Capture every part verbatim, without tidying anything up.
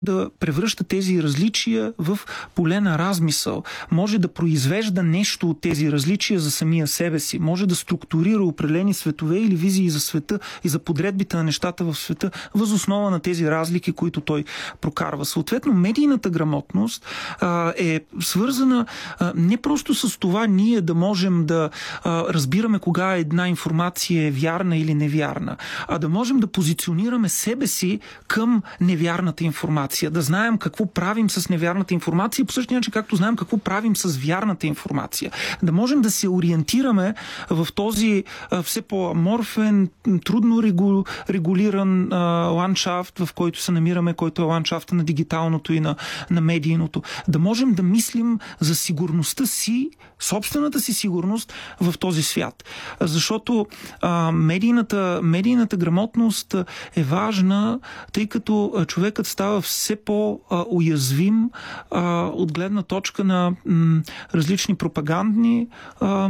да превръща тези различия в поле на размисъл. Може да произвежда нещо от тези различия за самия себе си. Може да структурира определени светове или визии за света и за подредбите на нещата в света въз основа на тези разлики, които той прокарва. Съответно, медийната грамотност а, е свързана а, не просто с това ние да можем да а, разбираме кога една информация е вярна или невярна, а да можем да позиционираме себе си към невярната информация. Да знаем какво правим с невярната информация, по същия начин, както знаем какво правим с вярната информация. Да можем да се ориентираме в този а, все по-аморфен, трудно регу, регулиран а, ландшафт, в който се намираме, който е ландшафта на дигиталното и на, на медийното. Да можем да мислим за сигурността си, собствената си сигурност в този свят. Защото а, медийната, медийната грамотност е важна, тъй като човекът става все по-уязвим а, от гледна точка на м, различни пропагандни а,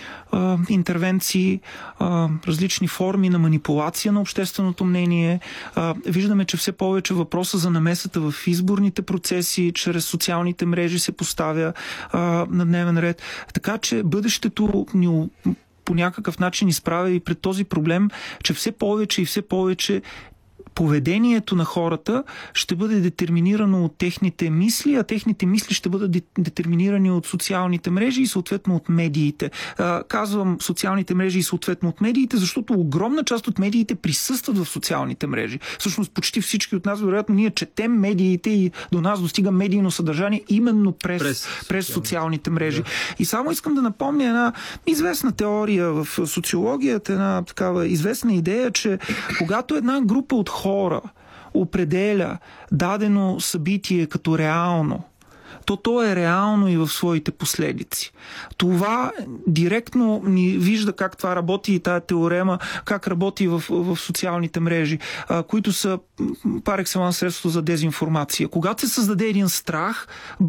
а, интервенции, а, различни форми на манипулация на общественото мнение. А, виждаме, че все повече въпроса за намесата в изборните процеси чрез социалните мрежи се поставя а, на дневен ред. Така че бъдещето ни по някакъв начин изправя и пред този проблем, че все повече и все повече поведението на хората ще бъде детерминирано от техните мисли, а техните мисли ще бъдат детерминирани от социалните мрежи и съответно от медиите. Казвам социалните мрежи и съответно от медиите, защото огромна част от медиите присъстват в социалните мрежи. Всъщност почти всички от нас, вероятно, ние четем медиите и до нас достига медийно съдържание именно през, през, през социалните мрежи. Да. И само искам да напомня една известна теория в социологията, една такава известна идея, че когато една група от хора определя дадено събитие като реално, то то е реално и в своите последици. Това директно ни вижда как това работи и тая теорема, как работи в, в социалните мрежи, а, които са пар екселанс средство за дезинформация. Когато се създаде един страх,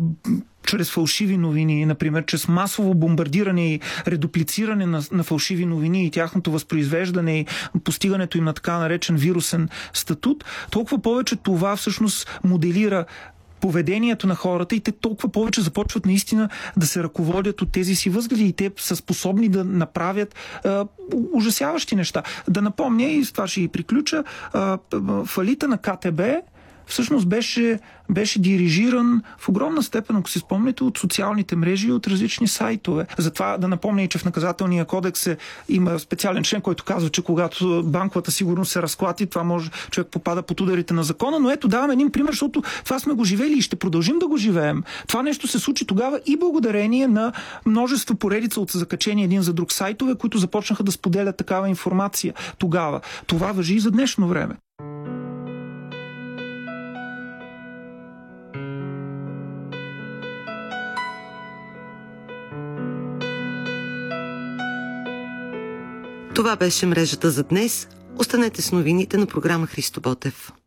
чрез фалшиви новини, например, чрез масово бомбардиране и редуплициране на, на фалшиви новини и тяхното възпроизвеждане и постигането им на така наречен вирусен статут, толкова повече това всъщност моделира поведението на хората и те толкова повече започват наистина да се ръководят от тези си възгледи и те са способни да направят а, ужасяващи неща. Да напомня, и с това ще и приключа, а, фалита на ка те be всъщност беше, беше дирижиран в огромна степен, ако си спомняте, от социалните мрежи и от различни сайтове. Затова да напомня и, че в наказателния кодекс е, има специален член, който казва, че когато банковата сигурност се разклати, това може човек попада под ударите на закона, но ето давам един пример, защото това сме го живели и ще продължим да го живеем. Това нещо се случи тогава и благодарение на множество поредица от закачени един за друг сайтове, които започнаха да споделят такава информация тогава. Това важи и за днешно време. Това беше мрежата за днес. Останете с новините на програма Христо Ботев.